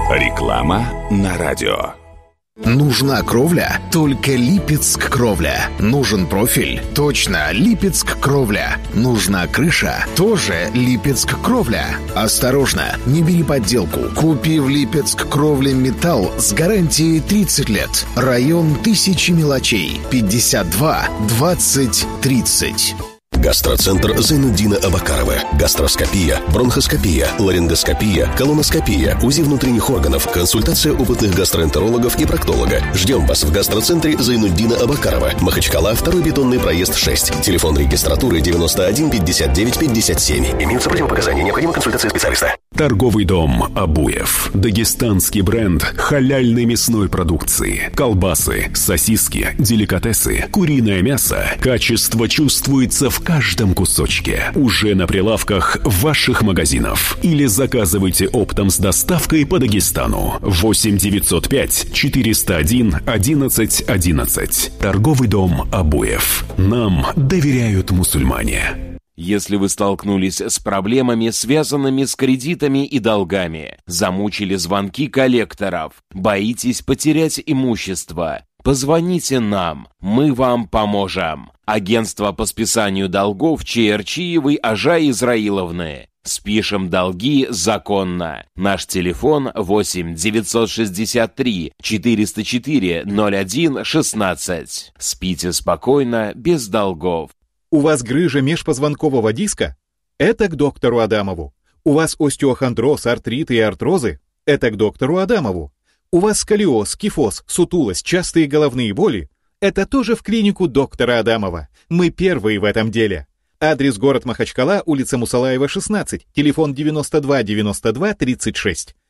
Реклама на радио. Нужна кровля? Только Липецк Кровля. Нужен профиль? Точно, Липецк Кровля. Нужна крыша? Тоже Липецк Кровля. Осторожно, не бери подделку. Купи в Липецк Кровле металл с гарантией 30 лет. Район Тысячи мелочей. 52 20 30. Гастроцентр Зайнуддина Абакарова. Гастроскопия, бронхоскопия, ларингоскопия, колоноскопия, УЗИ внутренних органов, консультация опытных гастроэнтерологов и проктолога. Ждем вас в гастроцентре Зайнуддина Абакарова. Махачкала, 2-й бетонный проезд 6. Телефон регистратуры 91 59 57. Имеются противопоказания. Необходима консультация специалиста. Торговый дом Абуев. Дагестанский бренд халяльной мясной продукции. Колбасы, сосиски, деликатесы, куриное мясо. Качество чувствуется в каждом кусочке. Уже на прилавках ваших магазинов. Или заказывайте оптом с доставкой по Дагестану. 8 905 401 11 11. Торговый дом Абуев. Нам доверяют мусульмане. Если вы столкнулись с проблемами, связанными с кредитами и долгами, замучили звонки коллекторов, боитесь потерять имущество, позвоните нам, мы вам поможем. Агентство по списанию долгов Чаярчиевой Ажа Израиловны. Спишем долги законно. Наш телефон 8 963 404 01 16. Спите спокойно, без долгов. У вас грыжа межпозвонкового диска? Это к доктору Адамову. У вас остеохондроз, артриты и артрозы? Это к доктору Адамову. У вас сколиоз, кифоз, сутулость, частые головные боли? Это тоже в клинику доктора Адамова. Мы первые в этом деле. Адрес: город Махачкала, улица Мусалаева, 16, телефон 92 92 36.